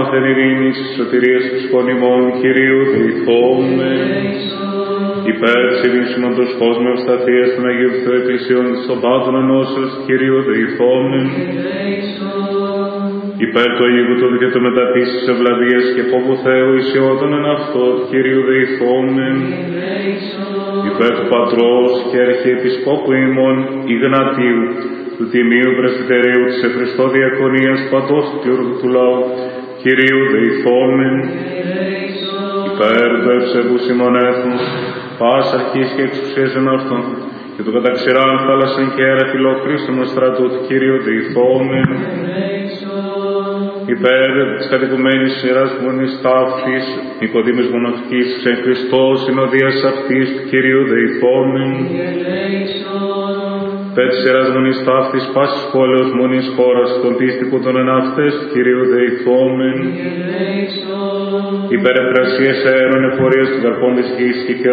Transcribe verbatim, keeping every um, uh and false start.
πάθεν ειρήνης, σωτηρίας ψυχών ημών, Κυρίου δεηθόμεν. Υπέρ της ενίσχυματος κόσμου ευσταθίας των Αγίων Θεού Εκκλησιών, στον πάτων ενώσεως, Κυρίου δεηθόμεν. Υπέρ του Αγίου του και του μεταπίσης ευλαβίας και φόβου Θεού ισιότων εν αυτό, Κυρίου δεηθόμεν. Υπέρ του Πατρός και Αρχιεπισκόπου ημών Ιγνατίου, του Τιμίου Πρεσβυτερίου της Ευχριστό Διακονίας Πατός του Κλήρου του Λαού, Κυρίου δεηθόμεν. Υπέρ του ευσεβούς ημών έθνους, πας αρχής και εξουσίας εν αυτόν, και του καταξηράν θάλασσαν και αέρα φιλοχρίστων στρατού του, Κυρίου δεηθόμεν. Υπέρ της κατοικουμένης σειράς μονής ταύτης, Νικοδήμης μοναχικής, εν Χριστώ συνοδείας αυτής του, Κυρίου δεηθόμεν. Υπέρ της σειράς μονής ταύτης, πάσης πόλεως μονής χώρας, των πίστικων των εναυτές του, Κυρίου δεηθόμεν. Υπέρ ευπρασίας αέρων εφορίας του καρπών της γης και